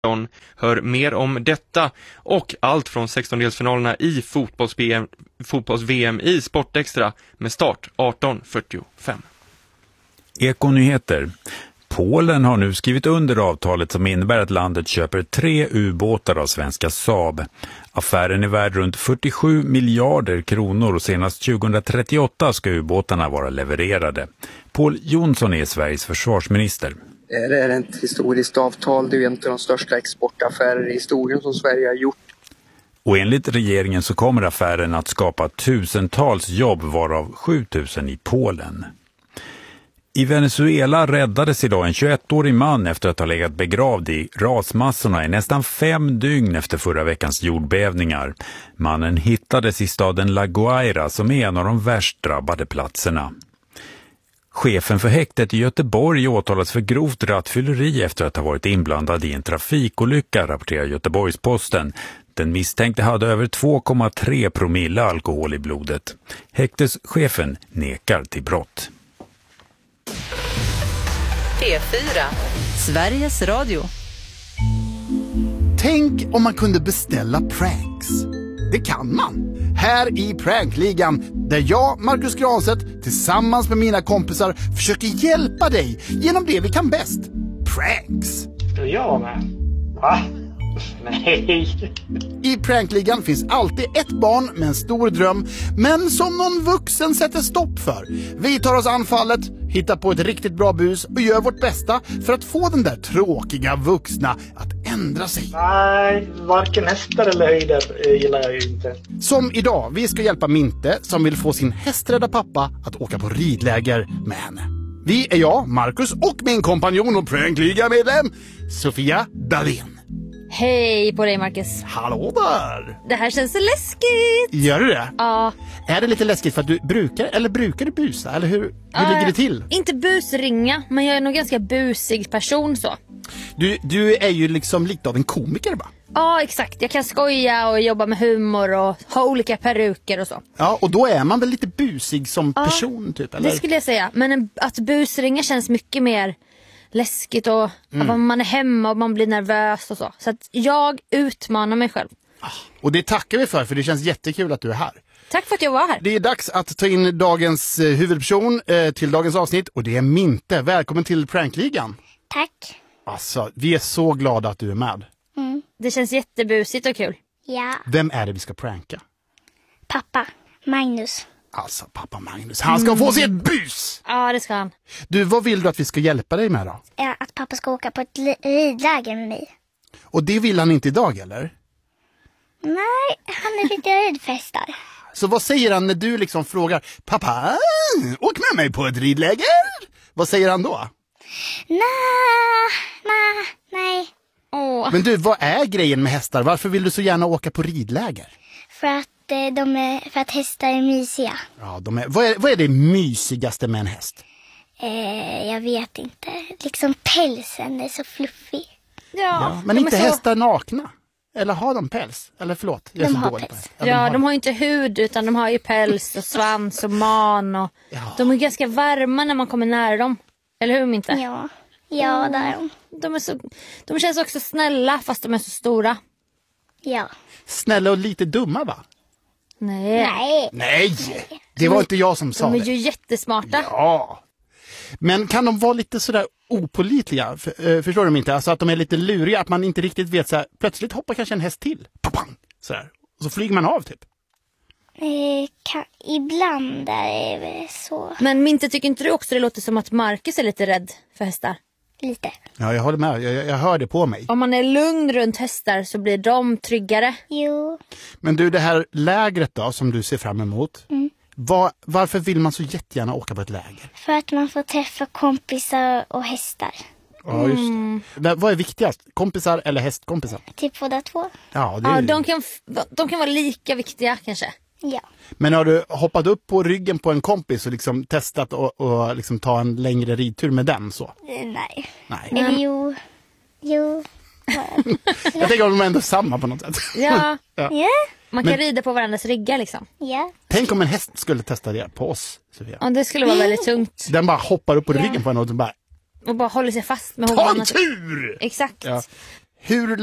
Hör mer om detta och allt från 16-delsfinalerna i fotbolls-VM i Sportextra med start 18:45. Ekonyheter. Polen har nu skrivit under avtalet som innebär att landet köper 3 ubåtar av svenska Saab. Affären är värd runt 47 miljarder kronor och senast 2038 ska ubåtarna vara levererade. Pål Jonsson är Sveriges försvarsminister. Det är ett historiskt avtal. Det är en av de största exportaffärer i historien som Sverige har gjort. Och enligt regeringen så kommer affären att skapa tusentals jobb, varav 7000 i Polen. I Venezuela räddades idag en 21-årig man efter att ha legat begravd i rasmassorna i nästan 5 dygn efter förra veckans jordbävningar. Mannen hittades i staden La Guaira som är en av de värst drabbade platserna. Chefen för häktet i Göteborg åtalas för grovt rattfylleri efter att ha varit inblandad i en trafikolycka, rapporterar Göteborgs-Posten. Den misstänkte hade över 2,3 promille alkohol i blodet. Häkteschefen nekar till brott. P4, Sveriges Radio. Tänk om man kunde beställa pranks. Det kan man. Här i Prankligan, där jag, Marcus Granstedt, tillsammans med mina kompisar försöker hjälpa dig genom det vi kan bäst. Pranks. Jag med. Va? Nej. I Prankligan finns alltid ett barn med en stor dröm, men som någon vuxen sätter stopp för. Vi tar oss anfallet, hittar på ett riktigt bra bus och gör vårt bästa för att få den där tråkiga vuxna att ändra sig. Nej, varken hästar eller höjder gillar jag ju inte. Som idag, vi ska hjälpa Minte som vill få sin hästrädda pappa att åka på ridläger med henne. Vi är jag, Marcus, och min kompanjon och Prankliga-medlem, Sofia Dalén. Hej på dig, Marcus. Hallå där! Det här känns så läskigt. Gör du det? Ja. Är det lite läskigt för att du brukar du busa? Eller hur ligger det till? Inte busringa, men jag är nog ganska busig person så. Du är ju liksom lite av en komiker, va? Ja, exakt. Jag kan skoja och jobba med humor och ha olika peruker och så. Ja, och då är man väl lite busig som person, typ? Eller? Det skulle jag säga. Men att busringa känns mycket mer läskigt och man är hemma och man blir nervös och så. Så att jag utmanar mig själv. Och det tackar vi för det känns jättekul att du är här. Tack för att jag var här. Det är dags att ta in dagens huvudperson till dagens avsnitt och det är Minte. Välkommen till Prankligan. Tack. Alltså, vi är så glada att du är med. Det känns jättebusigt och kul. Ja. Vem är det vi ska pranka? Pappa, Magnus. Alltså, pappa Magnus. Han ska få sig ett bus! Ja, det ska han. Du, vad vill du att vi ska hjälpa dig med då? Ja, att pappa ska åka på ett ridläger med mig. Och det vill han inte idag, eller? Nej, han är lite rädd för hästar. Så vad säger han när du liksom frågar pappa, åk med mig på ett ridläger? Vad säger han då? Nej. Men du, vad är grejen med hästar? Varför vill du så gärna åka på ridläger? För att hästar är mysiga. Ja, vad är det mysigaste med en häst? Jag vet inte. Liksom pälsen är så fluffig. Ja, men inte hästar nakna. Eller har de päls? Eller förlåt, jag är de så har dålig på päls. det. Ja, de har ju inte hud utan de har ju päls och svans och man. Och de är ganska varma när man kommer nära dem. Eller hur, Minte? Ja, där är de. De känns också snälla fast de är så stora. Ja. Snälla och lite dumma, va? Nej. Det var inte jag som sa det. De är ju jättesmarta. Ja. Men kan de vara lite sådär opålitliga? Förstår de inte? Alltså att de är lite luriga, att man inte riktigt vet så här, plötsligt hoppar kanske en häst till. Papang! Så här. Och så flyger man av typ. Ibland är det så. Men Minte, tycker inte du också det låter som att Marcus är lite rädd för hästar? Lite. Ja, jag håller med. Jag hör det på mig. Om man är lugn runt hästar så blir de tryggare. Jo. Men du, det här lägret då som du ser fram emot. Varför vill man så jättegärna åka på ett läger? För att man får träffa kompisar och hästar. Ja, just det. Vad är viktigast? Kompisar eller hästkompisar? Typ båda två. Ja, de kan vara lika viktiga kanske. Ja. Men har du hoppat upp på ryggen på en kompis och liksom testat och liksom ta en längre ridtur med den så? Nej. Nej. Jo. Jag tänker att de är ändå samma på något sätt. Ja. Ja. Man kan rida på varandras ryggar liksom. Ja. Tänk om en häst skulle testa det på oss, Sofia. Ja, det skulle vara väldigt tungt. Den bara hoppar upp på ryggen på en och bara... Och bara håller sig fast med Ta hovarna. en tur! Exakt. Ja. Hur